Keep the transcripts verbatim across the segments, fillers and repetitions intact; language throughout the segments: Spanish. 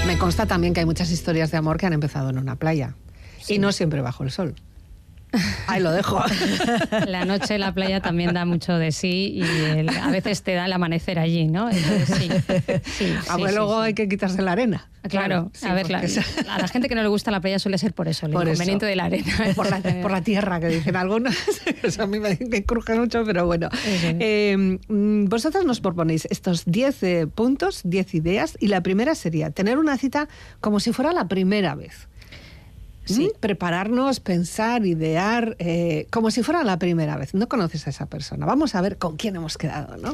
Me consta también que hay muchas historias de amor que han empezado en una playa. Sí. Y no siempre bajo el sol. Ahí lo dejo. La noche en la playa también da mucho de sí y el, a veces te da el amanecer allí, ¿no? Entonces, sí, sí, Aunque sí, luego sí, sí. hay que quitarse la arena. Claro, sí, a ver, la, es... a la gente que no le gusta la playa suele ser por eso, el por inconveniente eso. de la arena. Por la, por la tierra, que dicen algunos. Eso a mí me, me cruje mucho, pero bueno. Sí. Eh, vosotros nos proponéis estos diez eh, puntos, diez ideas, y la primera sería tener una cita como si fuera la primera vez. Sí. ¿Mm? Prepararnos, pensar, idear, eh, como si fuera la primera vez. No conoces a esa persona. Vamos a ver con quién hemos quedado, ¿no?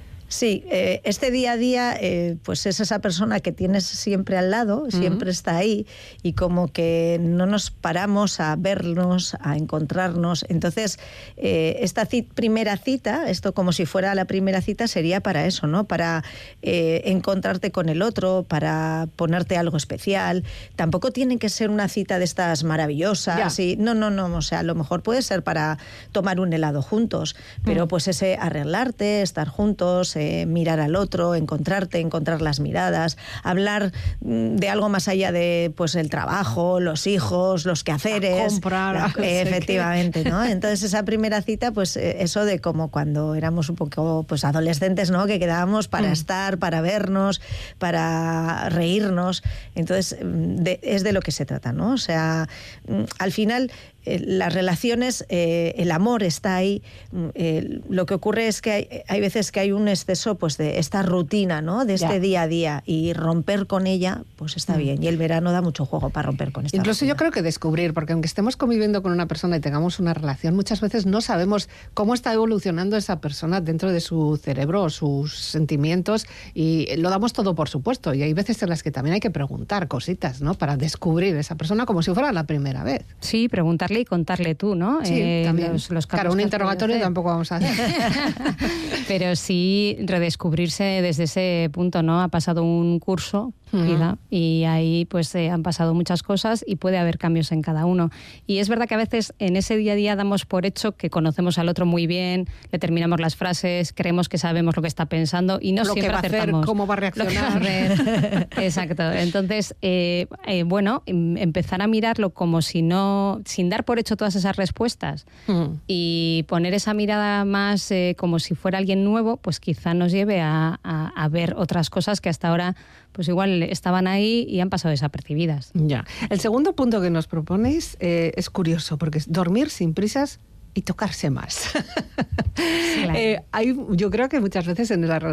Sí, eh, este día a día eh, pues es esa persona que tienes siempre al lado, uh-huh. siempre está ahí y como que no nos paramos a vernos, a encontrarnos. Entonces, eh, esta cita, primera cita, esto como si fuera la primera cita, sería para eso, ¿no? Para eh, encontrarte con el otro, para ponerte algo especial. Tampoco tiene que ser una cita de estas maravillosas. Y, no, no, no, o sea, a lo mejor puede ser para tomar un helado juntos, pero uh-huh. pues ese arreglarte, estar juntos, Eh, mirar al otro, encontrarte, encontrar las miradas, hablar de algo más allá de pues el trabajo, los hijos, los quehaceres, comprar, la, eh, efectivamente, ¿no? Entonces esa primera cita, pues eh, eso de como cuando éramos un poco pues adolescentes, ¿no? Que quedábamos para mm. estar, para vernos, para reírnos. Entonces de, es de lo que se trata, ¿no? O sea, al final eh, las relaciones, eh, el amor está ahí. Eh, lo que ocurre es que hay, hay veces que hay un exceso pues de esta rutina, ¿no? De este ya. día a día, y romper con ella pues está mm. bien, y el verano da mucho juego para romper con esta Incluso rutina. Yo creo que descubrir, porque aunque estemos conviviendo con una persona y tengamos una relación, muchas veces no sabemos cómo está evolucionando esa persona dentro de su cerebro o sus sentimientos, y lo damos todo por supuesto, y hay veces en las que también hay que preguntar cositas, ¿no? Para descubrir esa persona como si fuera la primera vez. Sí, preguntarle y contarle tú, ¿no? Sí, eh, también. Los, los claro, un interrogatorio tampoco vamos a hacer. Pero sí redescubrirse desde ese punto, ¿no? Ha pasado un curso, uh-huh. vida, y ahí pues eh, han pasado muchas cosas y puede haber cambios en cada uno. Y es verdad que a veces en ese día a día damos por hecho que conocemos al otro muy bien, le terminamos las frases, creemos que sabemos lo que está pensando y no lo siempre que va a acertamos. Hacer, cómo va a reaccionar. Va a Exacto. Entonces, eh, eh, bueno, empezar a mirarlo como si no, sin dar por hecho todas esas respuestas uh-huh. y poner esa mirada más eh, como si fuera alguien nuevo, pues quizá nos lleve a, a, a ver otras cosas que hasta ahora pues igual estaban ahí y han pasado desapercibidas. Ya. El segundo punto que nos proponéis eh, es curioso, porque es dormir sin prisas y tocarse más. Claro. eh, hay, yo creo que muchas veces en la